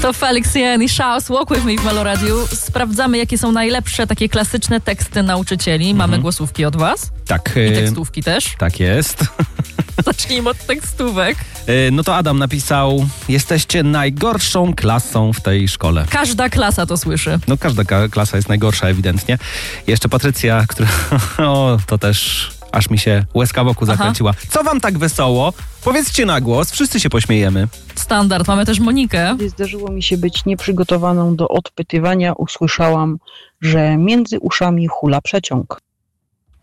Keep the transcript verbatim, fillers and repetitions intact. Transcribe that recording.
To Felix Jen i Shouse Walk With Me w Meloradiu. Sprawdzamy, jakie są najlepsze takie klasyczne teksty nauczycieli. Mhm. Mamy głosówki od was. Tak. I tekstówki też. Tak jest. Zacznijmy od tekstówek. No to Adam napisał: jesteście najgorszą klasą w tej szkole. Każda klasa to słyszy. No każda ka- klasa jest najgorsza ewidentnie. Jeszcze Patrycja, która... O, to też aż mi się łezka wokół zakręciła. Aha. Co wam tak wesoło? Powiedzcie na głos, wszyscy się pośmiejemy. Standard. Mamy też Monikę. Gdy zdarzyło mi się być nieprzygotowaną do odpytywania, usłyszałam, że między uszami hula przeciąg.